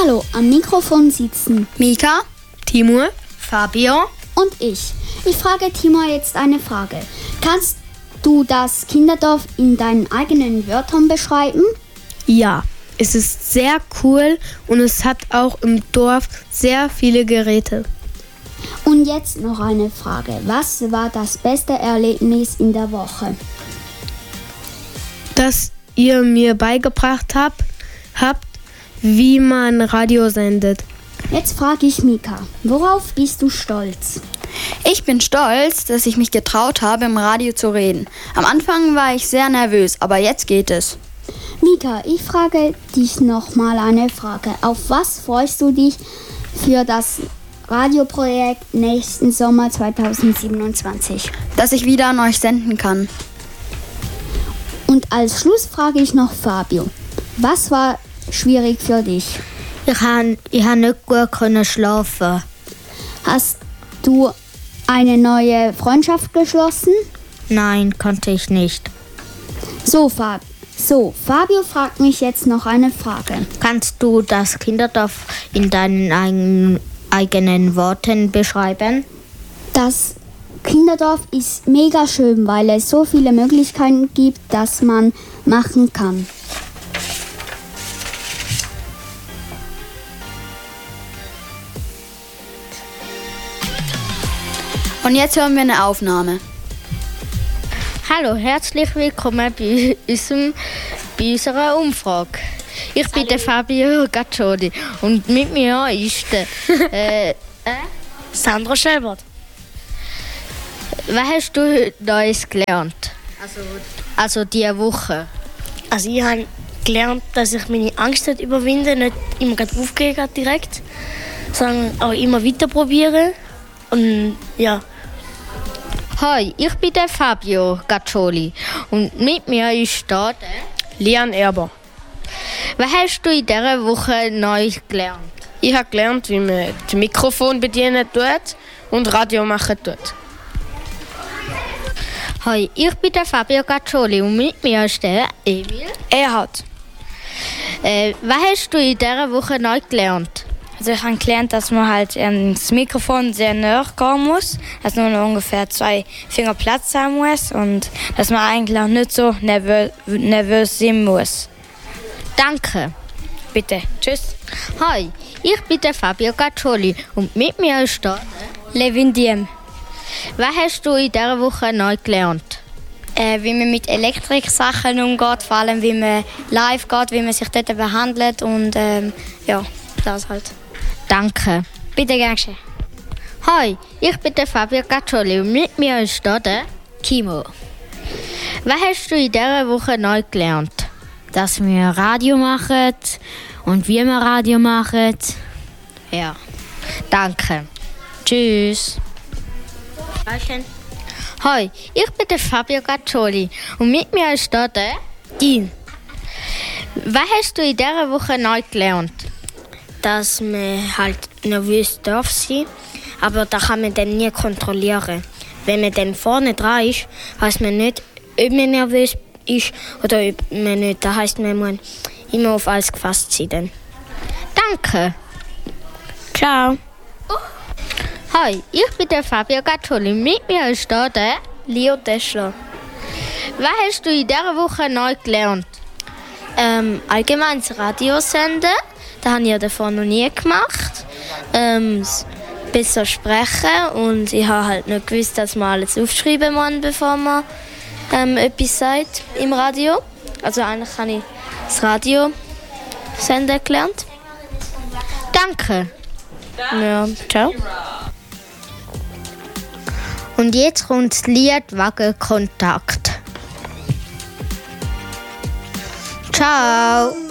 Hallo, am Mikrofon sitzen Mika, Timur, Fabio und ich. Ich frage Timur jetzt eine Frage. Kannst du das Kinderdorf in deinen eigenen Wörtern beschreiben? Ja, es ist sehr cool und es hat auch im Dorf sehr viele Geräte. Und jetzt noch eine Frage. Was war das beste Erlebnis in der Woche? Dass ihr mir beigebracht habt, wie man Radio sendet. Jetzt frage ich Mika, worauf bist du stolz? Ich bin stolz, dass ich mich getraut habe, im Radio zu reden. Am Anfang war ich sehr nervös, aber jetzt geht es. Mika, ich frage dich nochmal eine Frage. Auf was freust du dich für das Radioprojekt nächsten Sommer 2027? Dass ich wieder an euch senden kann. Und als Schluss frage ich noch Fabio. Was war schwierig für dich? Ich habe nicht gut schlafen. Hast du eine neue Freundschaft geschlossen? Nein, konnte ich nicht. So, Fabio fragt mich jetzt noch eine Frage. Kannst du das Kinderdorf in deinen eigenen Worten beschreiben? Das Kinderdorf ist mega schön, weil es so viele Möglichkeiten gibt, dass man machen kann. Und jetzt hören wir eine Aufnahme. Hallo, herzlich willkommen bei unserer Umfrage. Ich bin der Fabio Gaccioli und mit mir ist der Sandra Schelbert. Was hast du heute Neues gelernt? Also diese Woche. Also ich habe gelernt, dass ich meine Angst überwinden, nicht immer aufgeben direkt, sondern auch immer weiter probieren. Und ja. Hi, ich bin der Fabio Gaccioli und mit mir ist da der Lian Erber. Was hast du in dieser Woche neu gelernt? Ich habe gelernt, wie man das Mikrofon bedienen tut und Radio machen tut. Hi, ich bin der Fabio Gaccioli und mit mir ist der Emil. Erhard. Was hast du in dieser Woche neu gelernt? Also ich habe gelernt, dass man halt das Mikrofon sehr nahe gehen muss, dass nur noch ungefähr 2 Finger Platz haben muss und dass man eigentlich auch nicht so nervös sein muss. Danke. Bitte. Tschüss. Hi, ich bin der Fabio Gaccioli und mit mir ist da Levin Diem. Was hast du in dieser Woche neu gelernt? Wie man mit Elektrik-Sachen umgeht, vor allem wie man live geht, wie man sich dort behandelt und ja, das halt. Danke. Bitte, gern geschehen. Hi, ich bin der Fabio Gaccioli und mit mir ist da der Kimo. Was hast du in dieser Woche neu gelernt? Dass wir Radio machen und wie wir Radio machen. Ja. Danke. Tschüss. Hi, ich bin der Fabio Gaccioli und mit mir ist da der Dean. Was hast du in dieser Woche neu gelernt? Dass man halt nervös darf sein, aber da kann man dann nie kontrollieren. Wenn man dann vorne dran ist, weiß man nicht, ob man nervös ist oder ob man nicht. Das heisst, man muss immer auf alles gefasst sein. Dann. Danke. Ciao. Hi, ich bin der Fabio Gaccioli. Mit mir ist da der Leo Teschler. Was hast du in dieser Woche neu gelernt? Allgemein das Radiosenden. Das habe ich ja davor noch nie gemacht. Besser sprechen und ich habe halt nicht gewusst, dass man alles aufschreiben muss, bevor man etwas sagt im Radio. Also eigentlich habe ich das Radiosenden gelernt. Danke. Ja, ciao. Und jetzt kommt das Lied Wagenkontakt. Ciao.